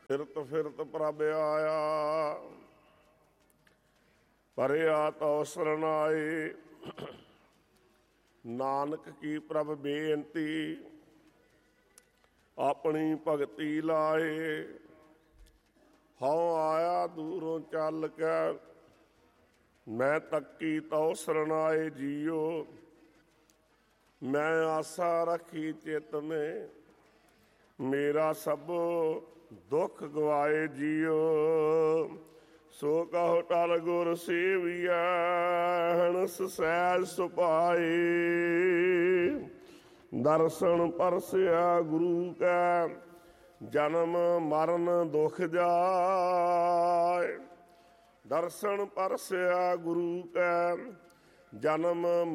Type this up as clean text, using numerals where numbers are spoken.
ਫਿਰਤ ਫਿਰਤ ਪ੍ਰਭ ਆਇਆ, ਭਰਿਆ ਤਉ ਸਰਣ ਆਏ। ਨਾਨਕ ਕੀ ਪ੍ਰਭ ਬੇਨਤੀ, ਆਪਣੀ ਭਗਤੀ ਲਾਏ। ਹਉ ਆਇਆ ਦੂਰੋਂ ਚੱਲ ਕੇ, ਮੈਂ ਤੱਕੀ ਤਉ ਸਰਣ ਆਏ ਜੀਓ। ਮੈਂ ਆਸਾ ਰੱਖੀ ਚਿੱਤ ਨੇ, ਮੇਰਾ ਸਭ ਦੁੱਖ ਗਵਾਏ ਜੀਓ। ਸੋ ਕਹੋ ਟਲ ਗੁਰ ਸੇਵੀਐ, ਹੰਸ ਸਹਿਜ ਸੁਭਾਏ। ਦਰਸ਼ਨ ਪਰਸਿਆ ਗੁਰੂ ਕੈ, ਜਨਮ ਮਰਨ ਦੁਖ ਜਾਏ। ਦਰਸ਼ਨ ਪਰਸਿਆ ਗੁਰੂ ਕੈ, ਜਨਮ